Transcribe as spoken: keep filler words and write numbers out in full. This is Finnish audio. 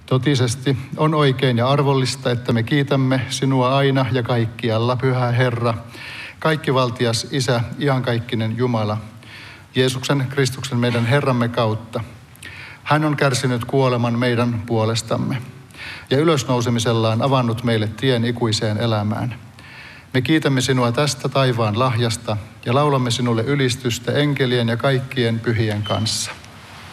Totisesti on oikein ja arvollista, että me kiitämme sinua aina ja kaikkialla, Pyhä Herra, kaikkivaltias Isä, iankaikkinen Jumala, Jeesuksen Kristuksen meidän Herramme kautta. Hän on kärsinyt kuoleman meidän puolestamme ja ylösnousemisellaan avannut meille tien ikuiseen elämään. Me kiitämme sinua tästä taivaan lahjasta ja laulamme sinulle ylistystä enkelien ja kaikkien pyhien kanssa.